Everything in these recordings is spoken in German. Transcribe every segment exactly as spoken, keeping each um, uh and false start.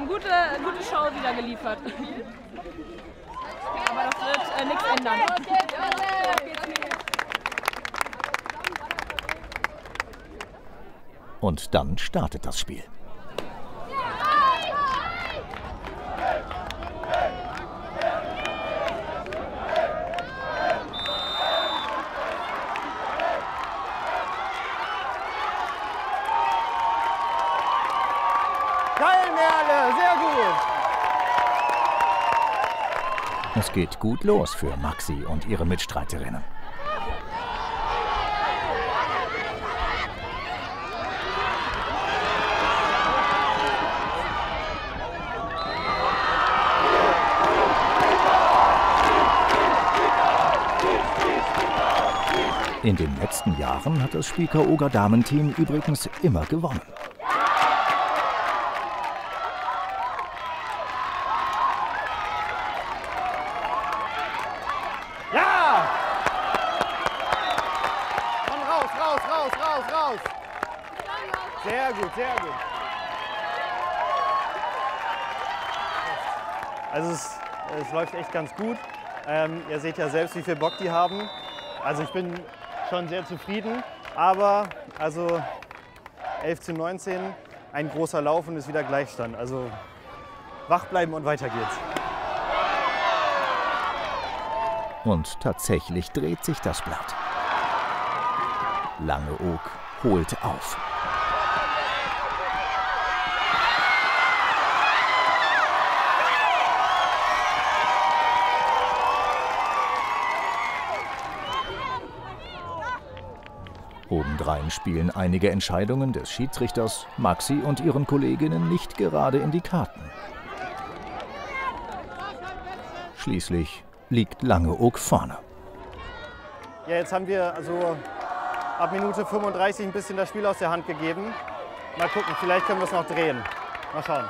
haben gute, gute Show wieder geliefert. Aber das wird äh, nichts ändern. Und dann startet das Spiel. Geil, Merle, sehr gut. Es geht gut los für Maxi und ihre Mitstreiterinnen. In den letzten Jahren hat das Spiekeroog-Damenteam übrigens immer gewonnen. Ja! Komm raus, raus, raus, raus, raus! Sehr gut, sehr gut. Also es, es läuft echt ganz gut. Ähm, ihr seht ja selbst, wie viel Bock die haben. Also ich bin schon sehr zufrieden, aber also elf zu neunzehn, ein großer Lauf und ist wieder Gleichstand. Also wach bleiben und weiter geht's. Und tatsächlich dreht sich das Blatt. Langeoog holt auf. Obendrein spielen einige Entscheidungen des Schiedsrichters Maxi und ihren Kolleginnen nicht gerade in die Karten. Schließlich liegt Langeoog vorne. Ja, jetzt haben wir also ab Minute fünfunddreißig ein bisschen das Spiel aus der Hand gegeben. Mal gucken, vielleicht können wir es noch drehen. Mal schauen.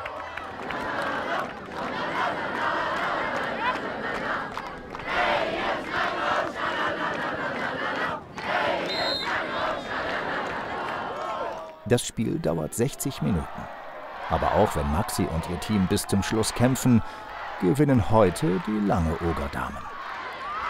Das Spiel dauert sechzig Minuten. Aber auch wenn Maxi und ihr Team bis zum Schluss kämpfen, gewinnen heute die Langeooger Damen.